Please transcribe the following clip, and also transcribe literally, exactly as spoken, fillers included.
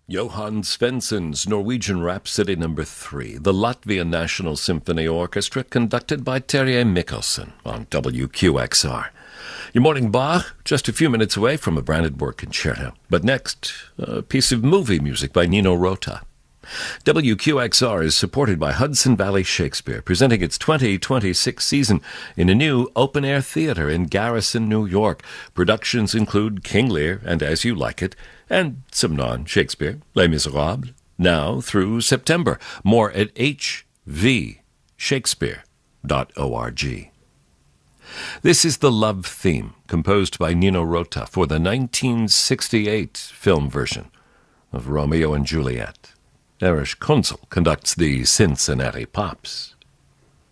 Johann Svensson's Norwegian Rhapsody number three, the Latvian National Symphony Orchestra, conducted by Terje Mikkelsen on W Q X R. Your morning Bach, just a few minutes away from a Brandenburg concerto. But next, a piece of movie music by Nino Rota. W Q X R is supported by Hudson Valley Shakespeare, presenting its twenty twenty-six season in a new open-air theater in Garrison, New York. Productions include King Lear and As You Like It, and some non-Shakespeare, Les Miserables, now through September. More at h v shakespeare dot org. This is the love theme, composed by Nino Rota for the nineteen sixty-eight film version of Romeo and Juliet. Erich Kunzel conducts the Cincinnati Pops.